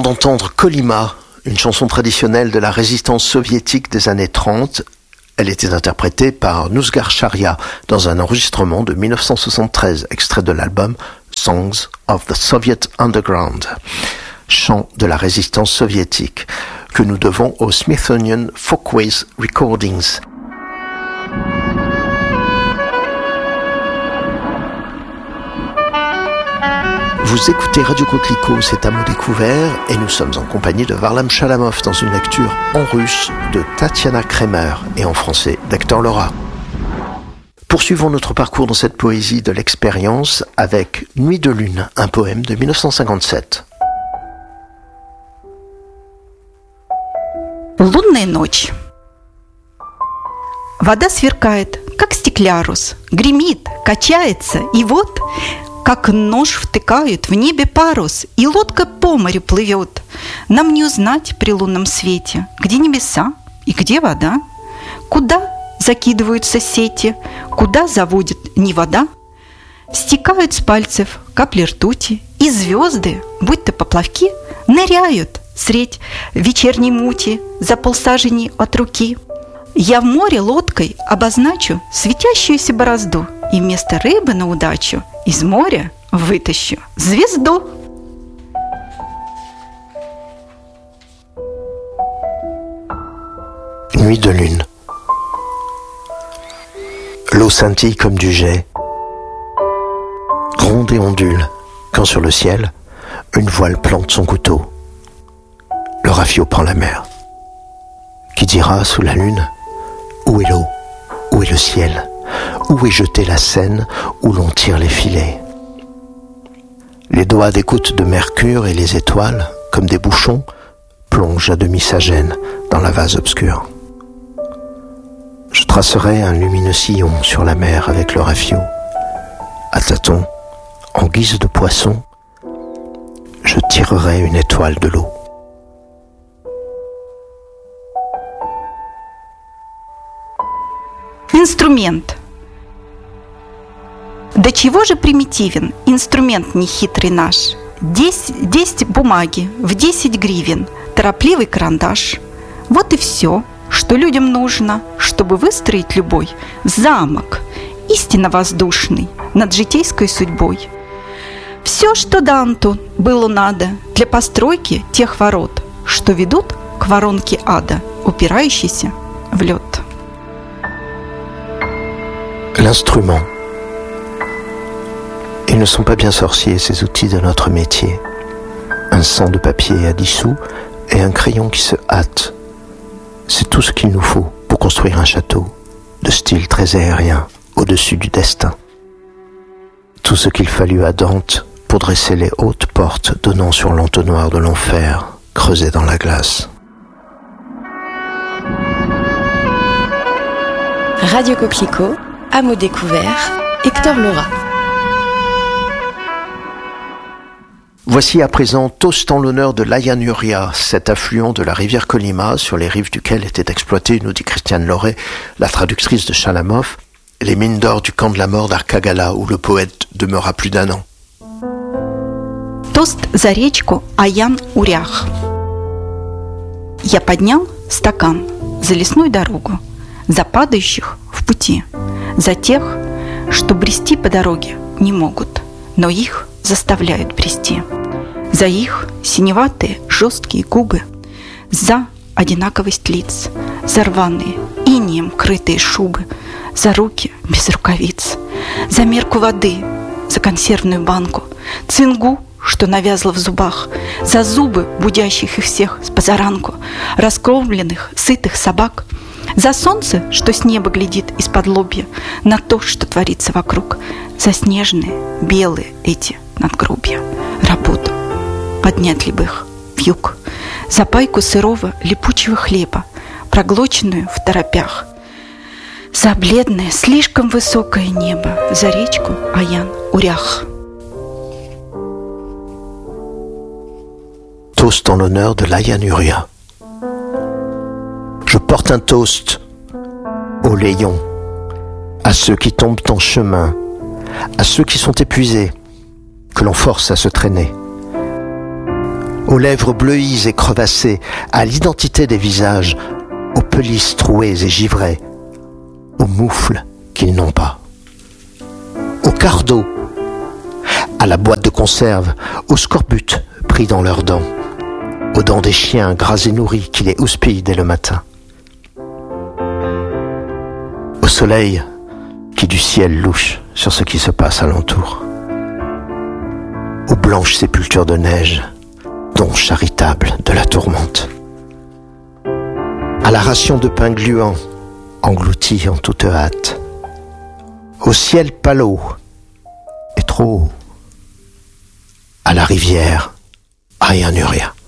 venons d'entendre Kolyma, une chanson traditionnelle de la résistance soviétique des années 30. Elle était interprétée par Nusgar Sharia dans un enregistrement de 1973, extrait de l'album Songs of the Soviet Underground, chant de la résistance soviétique, que nous devons au Smithsonian Folkways Recordings. Vous écoutez Radio Coquelicot, c'est à mots découvert, et nous sommes en compagnie de Varlam Chalamov dans une lecture en russe de Tatiana Kremer et en français d'Hector Lora. Poursuivons notre parcours dans cette poésie de l'expérience avec Nuit de lune, un poème de 1957. Лунная ночь. Вода сверкает, как стеклярус, гремит, качается, и вот, как нож втыкают в небе парус, и лодка по морю плывет. Нам не узнать при лунном свете, где небеса и где вода. Куда закидываются сети, куда заводит не вода. Стекают с пальцев капли ртути, и звезды, будь то поплавки, ныряют средь вечерней мути за полсажени от руки. Я в море лодкой обозначу светящуюся борозду, и вместо рыбы на удачу из моря вытащу звезду. Nuit de lune. L'eau scintille comme du jet, gronde et ondule, quand sur le ciel, une voile plante son couteau. Le rafio prend la mer. Qui dira sous la lune, où est l'eau, où est le ciel, où est jetée la Seine, où l'on tire les filets. Les doigts des gouttes de mercure et les étoiles, comme des bouchons, plongent à demi sa gêne dans la vase obscure. Je tracerai un lumineux sillon sur la mer avec le rafio. À tâtons, en guise de poisson, je tirerai une étoile de l'eau. Инструмент. До чего же примитивен инструмент нехитрый наш? 10 бумаги в 10 гривен, торопливый карандаш. Вот и все, что людям нужно, чтобы выстроить любой замок, истинно воздушный, над житейской судьбой. Все, что Данту было надо для постройки тех ворот, что ведут к воронке ада, упирающейся в лед. L'instrument. Ils ne sont pas bien sorciers, ces outils de notre métier. Un cent de papier à 10 sous et un crayon qui se hâte. C'est tout ce qu'il nous faut pour construire un château, de style très aérien, au-dessus du destin. Tout ce qu'il fallut à Dante pour dresser les hautes portes donnant sur l'entonnoir de l'enfer, creusé dans la glace. Radio Coquelicot, à mots découverts, Hector Lora. Voici à présent Toast en l'honneur de l'Ayanuria, cet affluent de la rivière Kolyma sur les rives duquel était exploitée, nous dit Christiane Loret, la traductrice de Chalamov, les mines d'or du camp de la mort d'Arkagala où le poète demeura plus d'1 an. Тост за речку Аян-Урях. Я поднял стакан за лесную дорогу, за падающих в пути, за тех, что брести по дороге не могут, но их заставляют брести, за их синеватые жесткие губы, за одинаковость лиц, за рваные инеем крытые шубы, за руки без рукавиц, за мерку воды, за консервную банку, цингу, что навязло в зубах, за зубы, будящих их всех с позаранку, раскормленных, сытых собак, за солнце, что с неба глядит из-под лобья на то, что творится вокруг, за снежные, белые эти надгробья, работу, поднять ли бы их в юг, за пайку сырого липучего хлеба, проглоченную в торопях, за бледное, слишком высокое небо, за речку Аян-Урях. Toast en l'honneur de l'Ayanuria. Je porte un toast aux layons, à ceux qui tombent en chemin, à ceux qui sont épuisés, que l'on force à se traîner, aux lèvres bleuies et crevassées, à l'identité des visages, aux pelisses trouées et givrées, aux moufles qu'ils n'ont pas, aux quarts d'eau, à la boîte de conserve, aux scorbutes pris dans leurs dents, aux dents des chiens gras et nourris qui les houspillent dès le matin, au soleil qui du ciel louche sur ce qui se passe alentour, aux blanches sépultures de neige, don charitable de la tourmente, à la ration de pain gluant, engloutie en toute hâte, au ciel pâle et trop haut, à la rivière, rien n'eut rien.